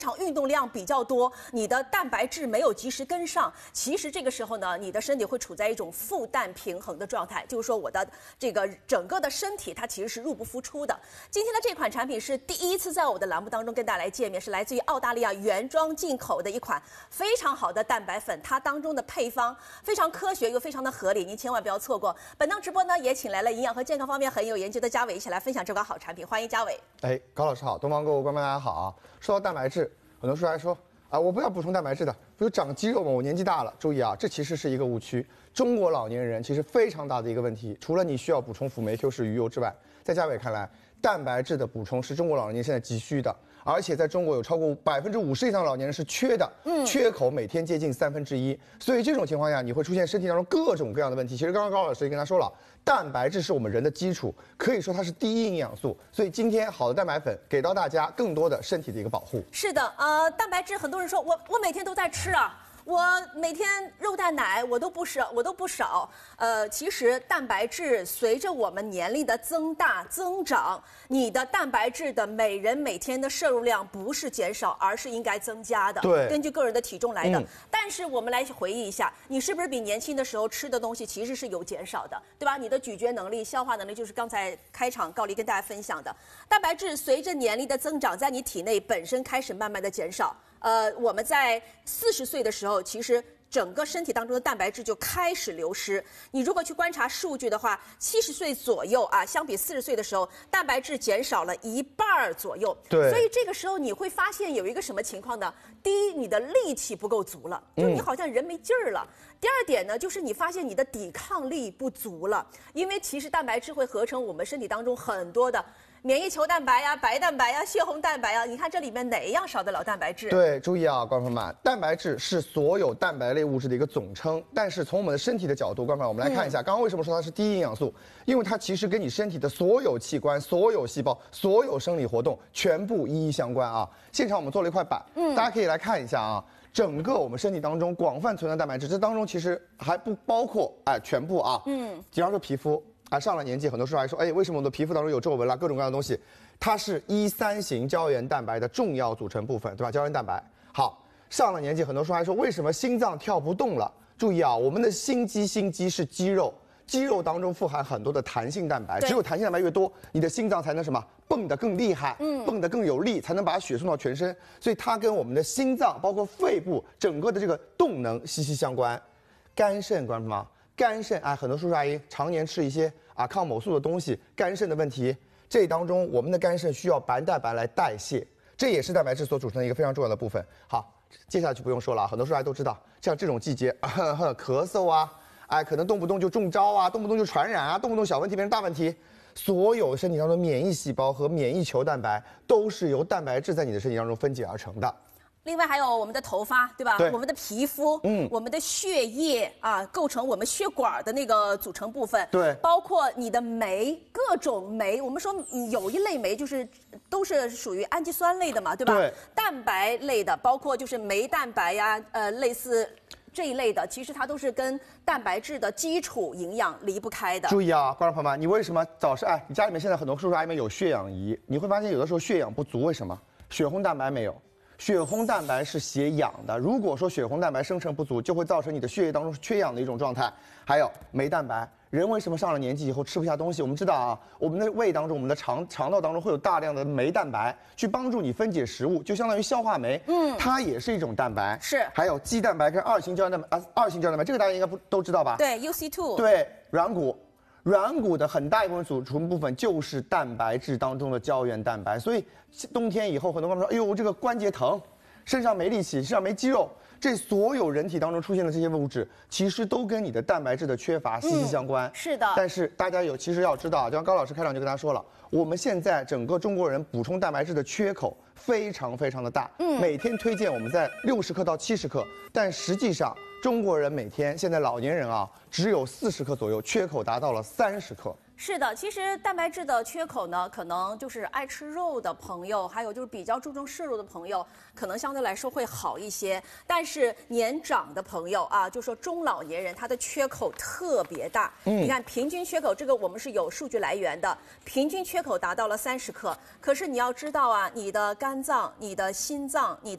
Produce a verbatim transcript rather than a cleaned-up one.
场运动量比较多，你的蛋白质没有及时跟上，其实这个时候呢，你的身体会处在一种负氮平衡的状态，就是说我的这个整个的身体它其实是入不敷出的。今天的这款产品是第一次在我的栏目当中跟大家来见面，是来自于澳大利亚原装进口的一款非常好的蛋白粉，它当中的配方非常科学又非常的合理，您千万不要错过。本档直播呢也请来了营养和健康方面很有研究的嘉伟一起来分享这款好产品，欢迎嘉伟。 哎，高老师好，东方购物观众大家好啊。说到蛋白质，很多叔还说啊，我不要补充蛋白质的，不是长肌肉吗？我年纪大了。注意啊，这其实是一个误区。中国老年人其实非常大的一个问题，除了你需要补充辅酶 Q 十鱼油之外，在嘉伟看来，蛋白质的补充是中国老年人现在急需的，而且在中国有超过百分之五十以上的老年人是缺的，嗯，缺口每天接近三分之一。所以这种情况下，你会出现身体当中各种各样的问题。其实刚刚高老师也跟他说了，蛋白质是我们人的基础，可以说它是第一营养素。所以今天好的蛋白粉给到大家更多的身体的一个保护。 是的，呃，蛋白质很多人说我我每天都在吃啊。我每天肉蛋奶我都不少，我都不少。呃，其实蛋白质随着我们年龄的增大增长，你的蛋白质的每人每天的摄入量不是减少，而是应该增加的。 对， 根据个人的体重来的。 嗯、 但是我们来回忆一下，你是不是比年轻的时候吃的东西其实是有减少的，对吧？你的咀嚼能力、消化能力，就是刚才开场高丽跟大家分享的，蛋白质随着年龄的增长，在你体内本身开始慢慢的减少。呃，我们在四十岁的时候，其实整个身体当中的蛋白质就开始流失。你如果去观察数据的话，七十岁左右啊，相比四十岁的时候，蛋白质减少了一半左右。 对。 所以这个时候你会发现有一个什么情况呢？第一，你的力气不够足了，就你好像人没劲儿了。嗯、第二点呢，就是你发现你的抵抗力不足了，因为其实蛋白质会合成我们身体当中很多的免疫球蛋白呀、白蛋白呀、血红蛋白呀，你看这里面哪一样少得了蛋白质？ 对，注意啊，观众朋友们，蛋白质是所有蛋白类物质的一个总称，但是从我们的身体的角度，观众朋友们，我们来看一下，嗯、刚刚为什么说它是第一营养素？因为它其实跟你身体的所有器官、所有细胞、所有生理活动全部一一相关啊。现场我们做了一块板，嗯，大家可以来看一下啊。整个我们身体当中广泛存在蛋白质，这当中其实还不包括哎全部啊，嗯，比方说皮肤。啊，上了年纪，很多时候还说，哎，为什么我的皮肤当中有皱纹啦，各种各样的东西，它是一三型胶原蛋白的重要组成部分，对吧？胶原蛋白。好，上了年纪，很多时候还说，为什么心脏跳不动了？注意啊，我们的心肌，心肌是肌肉，肌肉当中富含很多的弹性蛋白，只有弹性蛋白越多，你的心脏才能什么蹦得更厉害，嗯，蹦得更有力，才能把血送到全身。所以它跟我们的心脏，包括肺部整个的这个动能息息相关。肝肾，关注吗？肝肾啊，很多叔叔阿姨常年吃一些啊抗某素的东西，肝肾的问题，这当中我们的肝肾需要白蛋白来代谢，这也是蛋白质所组成的一个非常重要的部分。好，接下去不用说了，很多叔叔阿姨都知道，像这种季节，呵呵咳嗽啊，哎，可能动不动就中招啊，动不动就传染啊，动不动小问题变成大问题。所有身体当中的免疫细胞和免疫球蛋白都是由蛋白质在你的身体当中分解而成的。 另外还有我们的头发，对吧？ 对， 我们的皮肤，嗯，我们的血液啊，构成我们血管的那个组成部分。 对， 包括你的酶，各种酶。我们说有一类酶就是都是属于氨基酸类的嘛，对吧？ 对， 蛋白类的，包括就是酶蛋白呀，呃，类似这一类的，其实它都是跟蛋白质的基础营养离不开的。 注意啊，观众朋友们，你为什么早上哎，你家里面现在很多叔叔阿姨们有血氧仪，你会发现有的时候血氧不足，为什么？血红蛋白没有。血红蛋白是携氧的，如果说血红蛋白生成不足，就会造成你的血液当中是缺氧的一种状态。还有酶蛋白，人为什么上了年纪以后吃不下东西？我们知道啊，我们的胃当中、我们的肠肠道当中会有大量的酶蛋白去帮助你分解食物，就相当于消化酶，嗯，它也是一种蛋白。是。还有肌蛋白跟二型胶原蛋白啊，二型胶原蛋白这个大家应该不都知道吧？ 对 ，U C 二。 对，软骨。软骨的很大一部分组成部分就是蛋白质当中的胶原蛋白，所以冬天以后很多朋友说，哎呦，这个关节疼，身上没力气，身上没肌肉，这所有人体当中出现的这些物质，其实都跟你的蛋白质的缺乏息息相关。嗯、 是的。但是大家有其实要知道，就像高老师开场就跟大家说了，我们现在整个中国人补充蛋白质的缺口非常非常的大，嗯，每天推荐我们在六十克到七十克，但实际上。中国人每天现在老年人啊，只有四十克左右，缺口达到了三十克。 是的，其实蛋白质的缺口呢，可能就是爱吃肉的朋友，还有就是比较注重摄入的朋友，可能相对来说会好一些。但是年长的朋友啊，就说中老年人，他的缺口特别大。嗯，你看平均缺口，这个我们是有数据来源的，平均缺口达到了三十克。可是你要知道啊，你的肝脏、你的心脏、你的